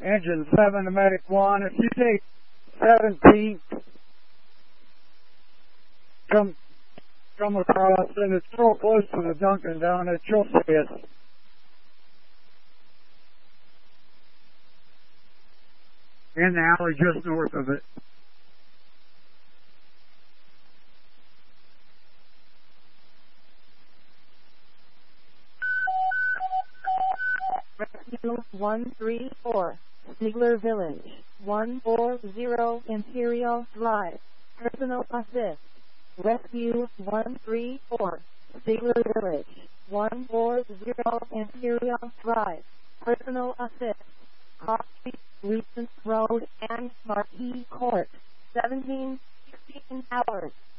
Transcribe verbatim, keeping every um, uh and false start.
Engine seven to Medic one. If you take seventeen, come come across, and it's so close to the Dunkin' Donuts, you'll see it. In the alley just north of it. Rescue one three four, Stigler Village, one four zero Imperial Drive, personal assist. Rescue one three four, Stigler Village, one four zero Imperial Drive, personal assist. Coffee, Regent Road, and Marquis Court, seventeen sixteen hours.